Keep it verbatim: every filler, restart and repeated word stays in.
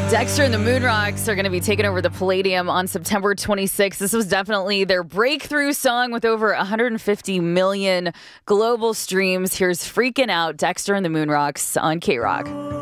Dexter and the Moonrocks are going to be taking over the Palladium on September twenty-sixth. This was definitely their breakthrough song with over one hundred fifty million global streams. Here's Freaking Out, Dexter and the Moonrocks on K-Rock.